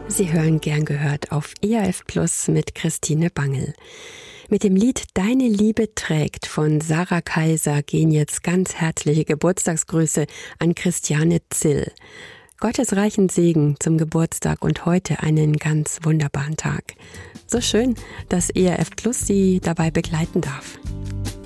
Sie hören gern gehört auf ERF Plus mit Christine Bangel. Mit dem Lied Deine Liebe trägt von Sarah Kaiser gehen jetzt ganz herzliche Geburtstagsgrüße an Christiane Zill. Gottes reichen Segen zum Geburtstag und heute einen ganz wunderbaren Tag. So schön, dass ERF Plus Sie dabei begleiten darf.